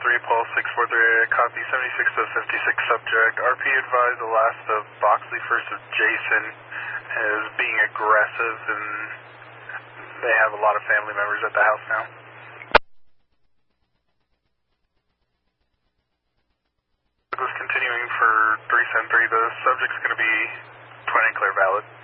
Paul 643, copy 76 to 56 subject. RP advised the last of Boxley, first of Jason, is being aggressive, and they have a lot of family members at the house now. Continuing for 373, the subject's going to be twin and clear valid.